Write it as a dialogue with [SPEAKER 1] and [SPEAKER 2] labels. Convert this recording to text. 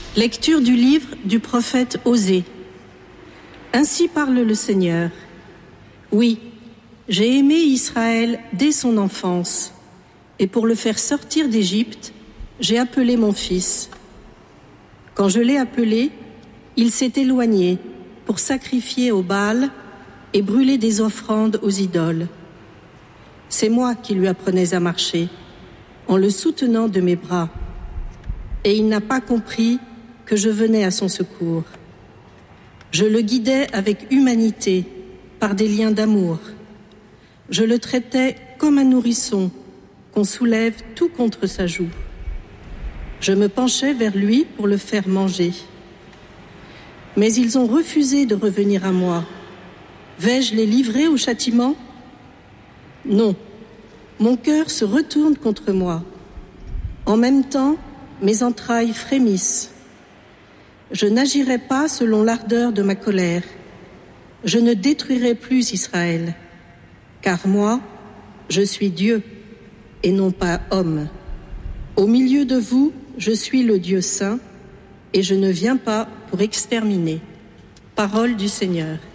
[SPEAKER 1] Lecture du livre du prophète Osée. Ainsi parle le Seigneur. Oui, j'ai aimé Israël dès son enfance, et pour le faire sortir d'Égypte, j'ai appelé mon fils. Quand je l'ai appelé, il s'est éloigné pour sacrifier au Baal et brûler des offrandes aux idoles. C'est moi qui lui apprenais à marcher, en le soutenant de mes bras. Et il n'a pas compris que je venais à son secours. Je le guidais avec humanité, par des liens d'amour. Je le traitais comme un nourrisson qu'on soulève tout contre sa joue. Je me penchais vers lui pour le faire manger. Mais ils ont refusé de revenir à moi. Vais-je les livrer au châtiment ? Non, mon cœur se retourne contre moi. En même temps, mes entrailles frémissent. Je n'agirai pas selon l'ardeur de ma colère. Je ne détruirai plus Israël, car moi, je suis Dieu et non pas homme. Au milieu de vous, je suis le Dieu saint et je ne viens pas pour exterminer. Parole du Seigneur.